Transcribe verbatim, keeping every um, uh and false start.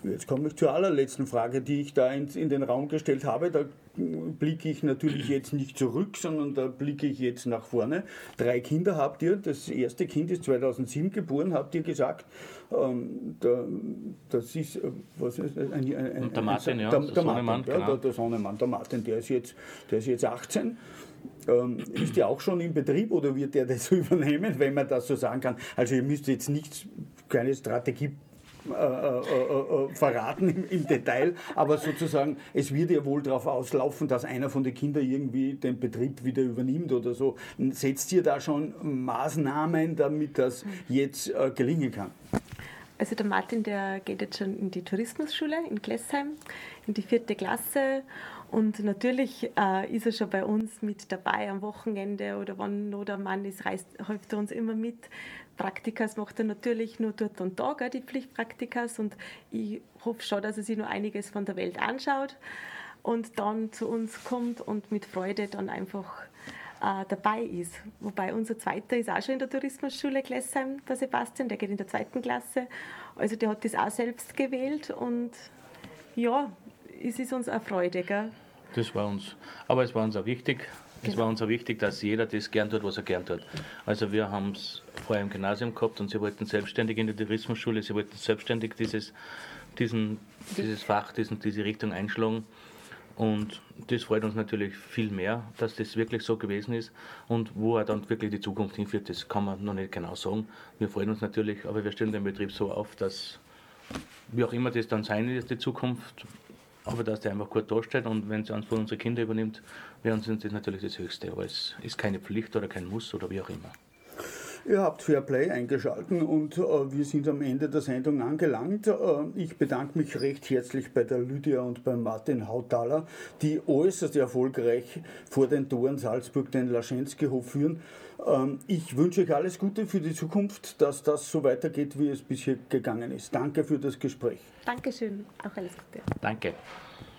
Jetzt komme ich zur allerletzten Frage, die ich da in, in den Raum gestellt habe. Da blicke ich natürlich jetzt nicht zurück, sondern da blicke ich jetzt nach vorne. Drei Kinder habt ihr. Das erste Kind ist zweitausendsieben geboren, habt ihr gesagt. Ähm, da, das ist, was ist ein, ein, ein, der Martin, ein, ja, der, der, der Sonnemann, Martin, ja, genau. der, der Sonnemann, der Martin, der ist jetzt, der ist jetzt achtzehn. Ähm, ist der auch schon im Betrieb oder wird der das übernehmen, wenn man das so sagen kann? Also ihr müsst jetzt nicht, keine Strategie Äh, äh, äh, verraten im, im Detail, aber sozusagen, es wird ja wohl darauf auslaufen, dass einer von den Kindern irgendwie den Betrieb wieder übernimmt oder so. Setzt ihr da schon Maßnahmen, damit das jetzt äh, gelingen kann? Also der Martin, der geht jetzt schon in die Tourismusschule in Glessheim, in die vierte Klasse. Und natürlich äh, ist er schon bei uns mit dabei am Wochenende oder wann noch der Mann ist, reist, hilft er uns immer mit. Praktikas macht er natürlich nur dort und da, gell, die Pflichtpraktikas. Und ich hoffe schon, dass er sich noch einiges von der Welt anschaut und dann zu uns kommt und mit Freude dann einfach äh, dabei ist. Wobei unser Zweiter ist auch schon in der Tourismusschule Glessheim, der Sebastian, der geht in der zweiten Klasse. Also der hat das auch selbst gewählt und ja, es ist uns eine Freude, gell? Das war uns, aber es war uns auch wichtig, es Genau. war uns auch wichtig, dass jeder das gern tut, was er gern tut. Also wir haben es vorher im Gymnasium gehabt und sie wollten selbstständig in die Tourismusschule, sie wollten selbstständig dieses, diesen, dieses Fach, diesen, diese Richtung einschlagen. Und das freut uns natürlich viel mehr, dass das wirklich so gewesen ist. Und wo er dann wirklich die Zukunft hinführt, das kann man noch nicht genau sagen. Wir freuen uns natürlich, aber wir stellen den Betrieb so auf, dass, wie auch immer das dann sein wird, die Zukunft, aber dass der einfach gut dasteht und wenn es eins von unseren Kindern übernimmt, wäre uns das natürlich das Höchste. Aber es ist keine Pflicht oder kein Muss oder wie auch immer. Ihr habt Fairplay eingeschaltet und äh, wir sind am Ende der Sendung angelangt. Äh, ich bedanke mich recht herzlich bei der Lydia und bei Martin Hautaler, die äußerst erfolgreich vor den Toren Salzburg den Laschenski-Hof führen. Ähm, ich wünsche euch alles Gute für die Zukunft, dass das so weitergeht, wie es bisher gegangen ist. Danke für das Gespräch. Dankeschön, auch alles Gute. Danke.